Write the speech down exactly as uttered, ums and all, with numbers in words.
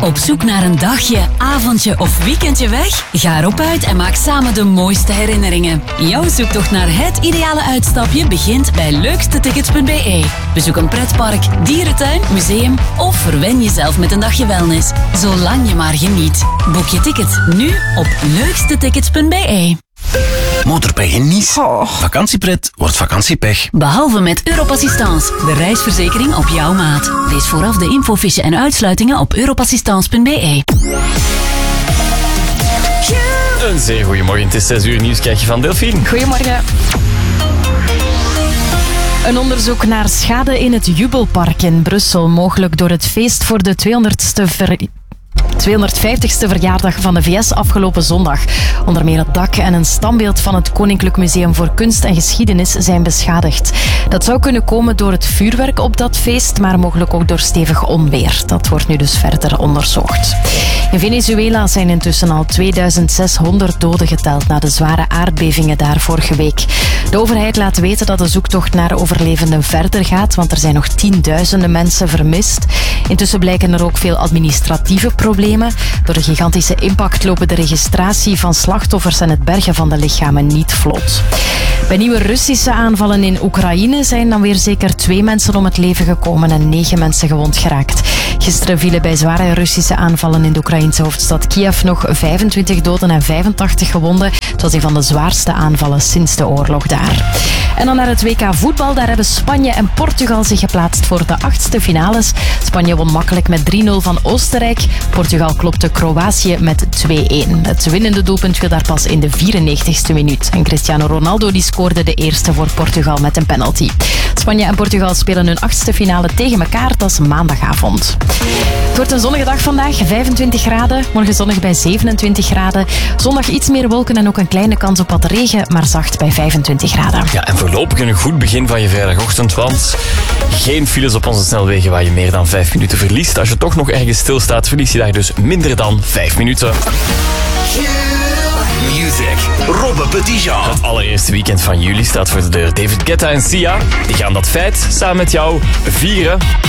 Op zoek naar een dagje, avondje of weekendje weg? Ga erop uit en maak samen de mooiste herinneringen. Jouw zoektocht naar het ideale uitstapje begint bij leukste tickets punt b e. Bezoek een pretpark, dierentuin, museum of verwen jezelf met een dagje wellness. Zolang je maar geniet. Boek je tickets nu op leukste tickets punt b e. Motorpech in Nice. Oh. Vakantiepret wordt vakantiepech. Behalve met Europassistance, de reisverzekering op jouw maat. Lees vooraf de infofiche en uitsluitingen op europassistance punt b e. Een zeer goeiemorgen, het is zes uur nieuws krijg je van Delphine. Goedemorgen. Een onderzoek naar schade in het Jubelpark in Brussel, mogelijk door het feest voor de tweehonderdste ver... tweehonderdvijftigste verjaardag van de V S afgelopen zondag. Onder meer het dak en een standbeeld van het Koninklijk Museum voor Kunst en Geschiedenis zijn beschadigd. Dat zou kunnen komen door het vuurwerk op dat feest, maar mogelijk ook door stevig onweer. Dat wordt nu dus verder onderzocht. In Venezuela zijn intussen al tweeduizend zeshonderd doden geteld na de zware aardbevingen daar vorige week. De overheid laat weten dat de zoektocht naar overlevenden verder gaat, want er zijn nog tienduizenden mensen vermist. Intussen blijken er ook veel administratieve problemen. Door de gigantische impact lopen de registratie van slachtoffers en het bergen van de lichamen niet vlot. Bij nieuwe Russische aanvallen in Oekraïne zijn dan weer zeker twee mensen om het leven gekomen en negen mensen gewond geraakt. Gisteren vielen bij zware Russische aanvallen in de Oekraïnse hoofdstad Kiev nog vijfentwintig doden en vijfentachtig gewonden. Het was een van de zwaarste aanvallen sinds de oorlog daar. En dan naar het W K voetbal. Daar hebben Spanje en Portugal zich geplaatst voor de achtste finales. Spanje won makkelijk met drie nul van Oostenrijk. Portugal klopte Kroatië met twee-een. Het winnende doelpunt viel daar pas in de vierennegentigste minuut. En Cristiano Ronaldo die scoorde de eerste voor Portugal met een penalty. Spanje en Portugal spelen hun achtste finale tegen elkaar. Dat is maandagavond. Het wordt een zonnige dag vandaag, vijfentwintig graden. Morgen zonnig bij zevenentwintig graden. Zondag iets meer wolken en ook een kleine kans op wat regen, maar zacht bij vijfentwintig graden. Ja, en voorlopig een goed begin van je vrijdagochtend, want geen files op onze snelwegen waar je meer dan vijf minuten verliest. Als je toch nog ergens stilstaat, verlies je daar dus minder dan vijf minuten. Music. Robbe Petitjean. Het allereerste weekend van juli staat voor de deur. David Guetta en Sia, die gaan dat feit samen met jou vieren.